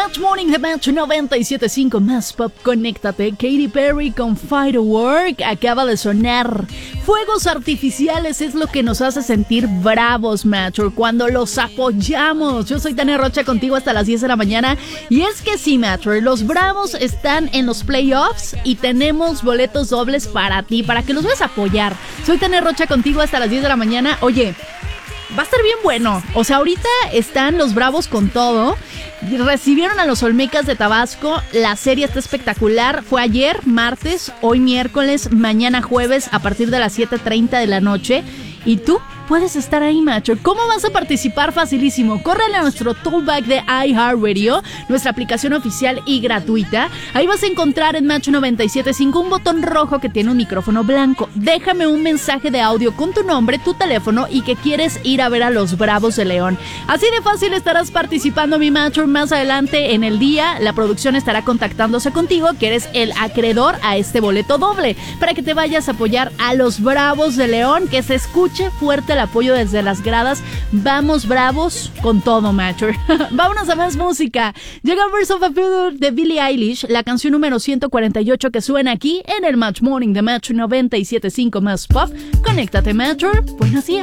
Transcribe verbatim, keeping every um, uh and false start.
Match Morning de Match noventa y siete punto cinco más pop, conéctate. Katy Perry con Firework acaba de sonar. Fuegos artificiales es lo que nos hace sentir bravos, Matcher, cuando los apoyamos. Yo soy Tania Rocha contigo hasta las diez de la mañana. Y es que sí, Matcher, los bravos están en los playoffs y tenemos boletos dobles para ti, para que los vayas a apoyar. Soy Tania Rocha contigo hasta las diez de la mañana. Oye, va a estar bien bueno. O sea, ahorita están los bravos con todo. Recibieron a los Olmecas de Tabasco. La serie está espectacular. Fue ayer, martes, hoy miércoles, mañana jueves a partir de las siete treinta de la noche. ¿Y tú? Puedes estar ahí, macho. ¿Cómo vas a participar? Facilísimo. Córrele a nuestro toolback de iHeartRadio, nuestra aplicación oficial y gratuita. Ahí vas a encontrar en Match noventa y siete punto cinco un botón rojo que tiene un micrófono blanco. Déjame un mensaje de audio con tu nombre, tu teléfono y que quieres ir a ver a los Bravos de León. Así de fácil estarás participando, mi macho. Más adelante en el día, la producción estará contactándose contigo, que eres el acreedor a este boleto doble, para que te vayas a apoyar a los Bravos de León, que se escuche fuerte el apoyo desde las gradas. Vamos bravos con todo, Matcher. Vámonos a más música. Llega Birds of a Feather de Billie Eilish, la canción número ciento cuarenta y ocho que suena aquí en el Match Morning de Match noventa y siete punto cinco más pop. Conéctate, Matcher. Buenos días.